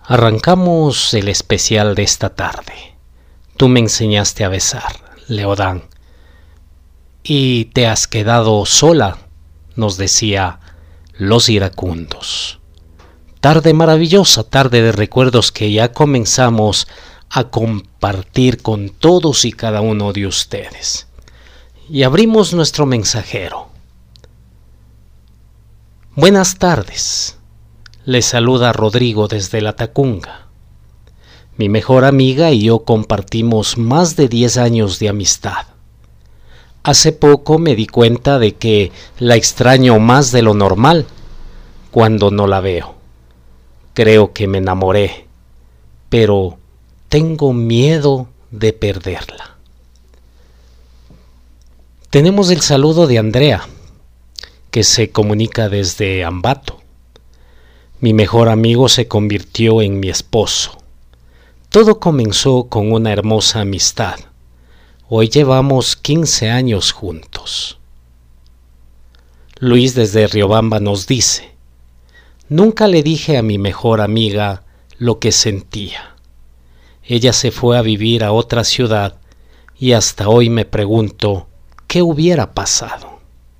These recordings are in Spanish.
Arrancamos el especial de esta tarde. Tú me enseñaste a besar, Leodán, y te has quedado sola, nos decía Los Iracundos. Tarde maravillosa, tarde de recuerdos que ya comenzamos a compartir con todos y cada uno de ustedes. Y abrimos nuestro mensajero. Buenas tardes. Les saluda Rodrigo desde La Tacunga. Mi mejor amiga y yo compartimos más de 10 años de amistad. Hace poco me di cuenta de que la extraño más de lo normal cuando no la veo. Creo que me enamoré, pero tengo miedo de perderla. Tenemos el saludo de Andrea, que se comunica desde Ambato. Mi mejor amigo se convirtió en mi esposo. Todo comenzó con una hermosa amistad. Hoy llevamos 15 años juntos. Luis desde Riobamba nos dice: nunca le dije a mi mejor amiga lo que sentía. Ella se fue a vivir a otra ciudad y hasta hoy me pregunto qué hubiera pasado.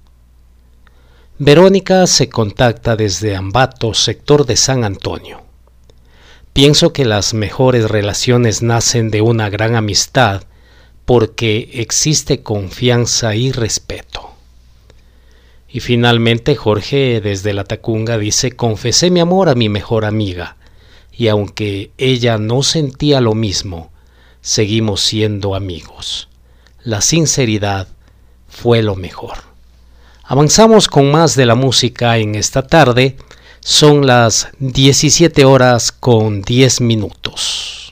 Verónica se contacta desde Ambato, sector de San Antonio. Pienso que las mejores relaciones nacen de una gran amistad porque existe confianza y respeto. Y finalmente Jorge desde La Tacunga dice: confesé mi amor a mi mejor amiga y aunque ella no sentía lo mismo, seguimos siendo amigos. La sinceridad fue lo mejor. Avanzamos con más de la música en esta tarde. Son las 17 horas con 10 minutos.